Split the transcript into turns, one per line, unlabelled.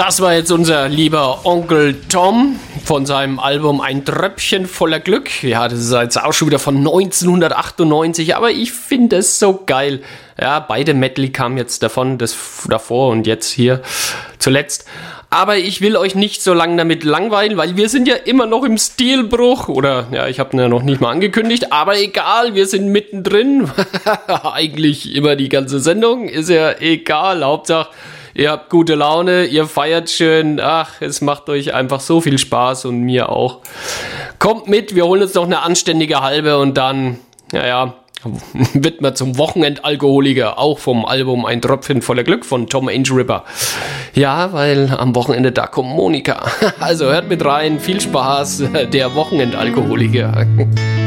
Das war jetzt unser lieber Onkel Tom von seinem Album Ein Tröpfchen voller Glück. Ja, das ist jetzt auch schon wieder von 1998, aber ich finde es so geil. Ja, beide Medley kamen jetzt davon, das davor und jetzt hier zuletzt. Aber ich will euch nicht so lange damit langweilen, weil wir sind ja immer noch im Stilbruch. Oder, ja, ich habe ihn ja noch nicht mal angekündigt, aber egal, wir sind mittendrin. Eigentlich immer die ganze Sendung, ist ja egal. Hauptsache, ihr habt gute Laune, ihr feiert schön. Ach, es macht euch einfach so viel Spaß und mir auch. Kommt mit, wir holen uns noch eine anständige halbe und dann, wird man zum Wochenendalkoholiker, auch vom Album Ein Tröpfchen voller Glück von Tom Angel Ripper. Ja, weil am Wochenende da kommt Monika. Also hört mit rein, viel Spaß, der Wochenendalkoholiker.